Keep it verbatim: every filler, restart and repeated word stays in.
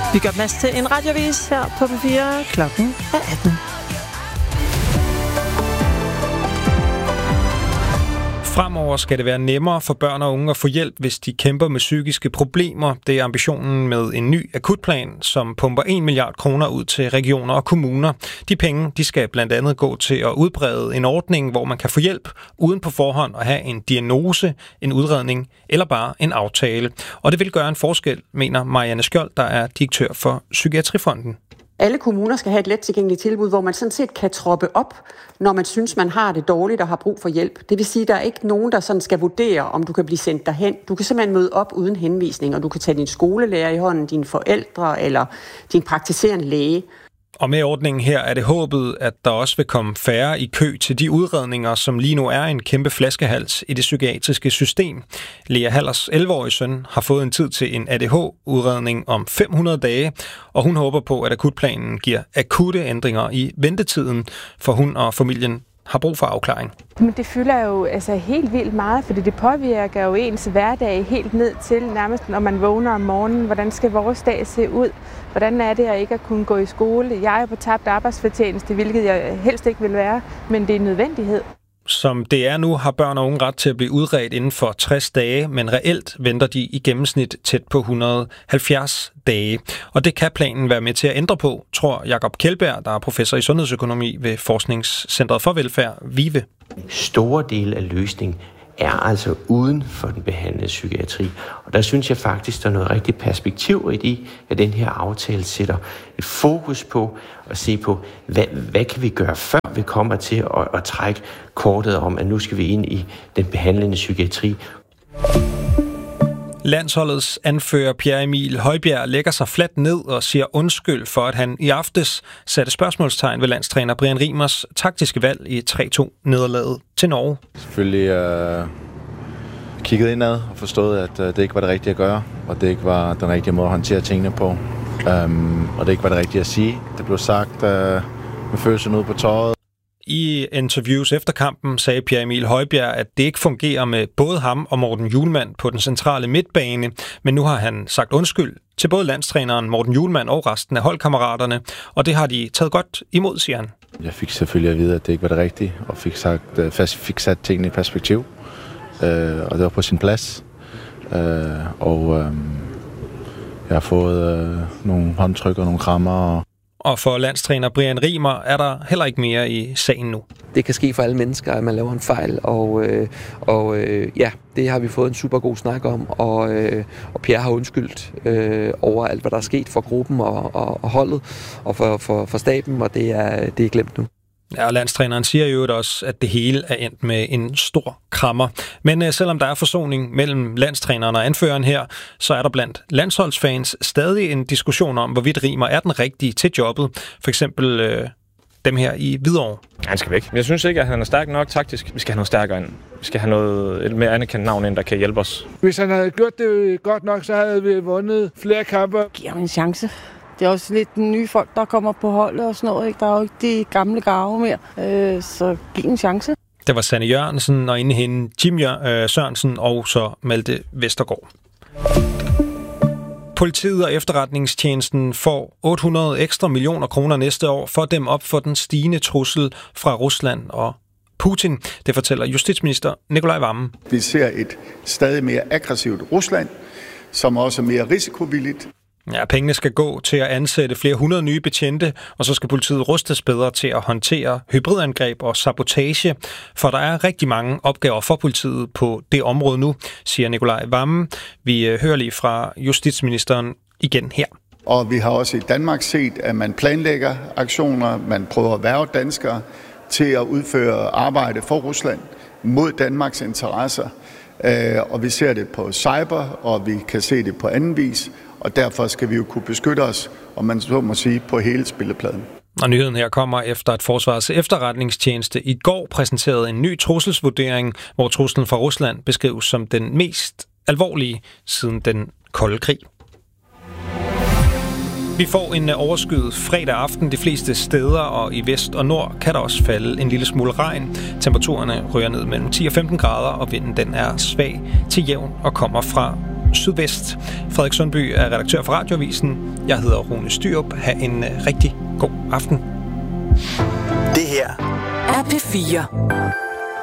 Vi gør plads til en radiovis her på P fire. Klokken er atten. Fremover skal det være nemmere for børn og unge at få hjælp, hvis de kæmper med psykiske problemer. Det er ambitionen med en ny akutplan, som pumper en milliard kroner ud til regioner og kommuner. De penge de skal blandt andet gå til at udbrede en ordning, hvor man kan få hjælp uden på forhånd at have en diagnose, en udredning eller bare en aftale. Og det vil gøre en forskel, mener Marianne Skjold, der er direktør for Psykiatrifonden. Alle kommuner skal have et let tilgængeligt tilbud, hvor man sådan set kan troppe op, når man synes, man har det dårligt og har brug for hjælp. Det vil sige, at der er ikke nogen, der sådan skal vurdere, om du kan blive sendt derhen. Du kan simpelthen møde op uden henvisning, og du kan tage din skolelærer i hånden, dine forældre eller din praktiserende læge. Og med ordningen her er det håbet, at der også vil komme færre i kø til de udredninger, som lige nu er en kæmpe flaskehals i det psykiatriske system. Lea Hallers elleve-årige søn har fået en tid til en A D H-udredning om fem hundrede dage, og hun håber på, at akutplanen giver akutte ændringer i ventetiden, for hun og familien har brug for afklaring. Men det fylder jo altså helt vildt meget, fordi det påvirker jo ens hverdag helt ned til nærmest, når man vågner om morgenen. Hvordan skal vores dag se ud? Hvordan er det at ikke at kunne gå i skole? Jeg er på tabt arbejdsfortjeneste, hvilket jeg helst ikke vil være, men det er en nødvendighed. Som det er nu, har børn og unge ret til at blive udredt inden for tres dage, men reelt venter de i gennemsnit tæt på et hundrede og halvfjerds dage. Og det kan planen være med til at ændre på, tror Jakob Kjeldberg, der er professor i sundhedsøkonomi ved Forskningscentret for Velfærd, VIVE. Store del af løsningen er altså uden for den behandlede psykiatri. Og der synes jeg faktisk, der er noget rigtig perspektivrigt i, at den her aftale sætter et fokus på at se på, hvad, hvad kan vi gøre, før vi kommer til at, at trække kortet om, at nu skal vi ind i den behandlende psykiatri. Landsholdets anfører Pierre Emil Højbjerg lægger sig fladt ned og siger undskyld for, at han i aftes satte spørgsmålstegn ved landstræner Brian Riemers taktiske valg i tre to nederlaget til Norge. Selvfølgelig øh, kigget indad og forstået, at øh, det ikke var det rigtige at gøre, og det ikke var den rigtige måde at håndtere tingene på, um, og det ikke var det rigtige at sige. Det blev sagt øh, med følelsen ud på tøjet. I interviews efter kampen sagde Pierre Emil Højbjerg, at det ikke fungerer med både ham og Morten Hjulmand på den centrale midtbane, men nu har han sagt undskyld til både landstræneren Morten Hjulmand og resten af holdkammeraterne, og det har de taget godt imod, siger han. Jeg fik selvfølgelig at vide, at det ikke var det rigtige, og fik, sagt, fik sat tingene i perspektiv, øh, og det var på sin plads. Øh, og øh, jeg har fået øh, nogle håndtryk og nogle krammer, og Og for landstræner Brian Riemer er der heller ikke mere i sagen nu. Det kan ske for alle mennesker, at man laver en fejl, og, øh, og øh, ja, det har vi fået en super god snak om, og, øh, og Pierre har undskyldt øh, over alt, hvad der er sket for gruppen og, og, og holdet, og for, for, for staben, og det er, det er glemt nu. Ja, og landstræneren siger jo også, at det hele er endt med en stor krammer. Men øh, selvom der er forsoning mellem landstræneren og anføreren her, så er der blandt landsholdsfans stadig en diskussion om, hvorvidt Riemer er den rigtige til jobbet. For eksempel øh, dem her i Hvidovre. Han skal væk. Jeg synes ikke, at han er stærk nok taktisk. Vi skal have noget stærkere ind. Vi skal have noget et mere anerkendt navn ind, der kan hjælpe os. Hvis han havde gjort det godt nok, så havde vi vundet flere kampe. Giver ham en chance. Det er også lidt nye folk, der kommer på holdet og sådan noget. Ikke? Der er jo ikke de gamle garve mere, øh, så giv en chance. Det var Sanne Jørgensen, og inde hende Jim øh, Sørensen og så Malte Vestergaard. Politiet og efterretningstjenesten får otte hundrede ekstra millioner kroner næste år for at dæmme op for den stigende trussel fra Rusland og Putin. Det fortæller justitsminister Nikolaj Wammen. Vi ser et stadig mere aggressivt Rusland, som også er mere risikovilligt. Ja, pengene skal gå til at ansætte flere hundrede nye betjente, og så skal politiet rustes bedre til at håndtere hybridangreb og sabotage, for der er rigtig mange opgaver for politiet på det område nu, siger Nikolaj Wammen. Vi hører lige fra justitsministeren igen her. Og vi har også i Danmark set, at man planlægger aktioner, man prøver at hverve danskere til at udføre arbejde for Rusland mod Danmarks interesser. Og vi ser det på cyber, og vi kan se det på anden vis. Og derfor skal vi jo kunne beskytte os, om man så må sige, på hele spillepladen. Og nyheden her kommer efter, at Forsvarets efterretningstjeneste i går præsenterede en ny trusselsvurdering, hvor truslen fra Rusland beskrives som den mest alvorlige siden den kolde krig. Vi får en overskyet fredag aften de fleste steder, og i vest og nord kan der også falde en lille smule regn. Temperaturerne ryger ned mellem ti og femten grader, og vinden den er svag til jævn og kommer fra Sydvest. Frederik Sundby er redaktør for Radioavisen. Jeg hedder Rune Styrup. Ha' en rigtig god aften. Det her er P fire.